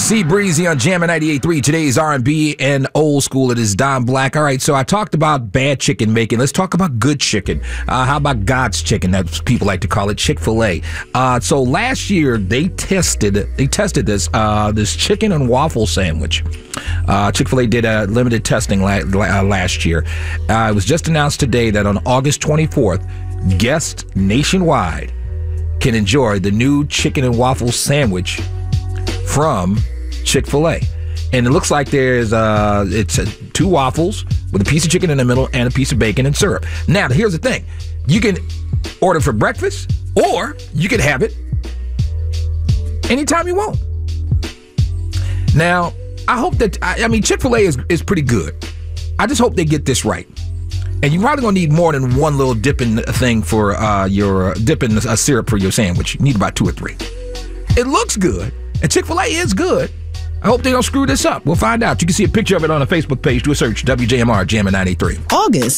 C Breezy on Jammin' 98.3. Today's R&B and old school. It is Don Black. All right, so I talked about bad chicken making. Let's talk about good chicken. How about God's chicken? That's people like to call it, Chick-fil-A. So last year they tested this chicken and waffle sandwich. Chick-fil-A did a limited testing last year. It was just announced today that on August 24th, guests nationwide can enjoy the new chicken and waffle sandwich from Chick-fil-A. And it looks like there's two waffles with a piece of chicken in the middle and a piece of bacon and syrup. Now, here's the thing. You can order for breakfast or you can have it anytime you want. Now, I hope that, Chick-fil-A is pretty good. I just hope they get this right. And you're probably going to need more than one little dipping thing for your dipping a syrup for your sandwich. You need about 2 or 3. It looks good. And Chick-fil-A is good. I hope they don't screw this up. We'll find out. You can see a picture of it on the Facebook page. Do a search, WJMR, Jammin' 93. August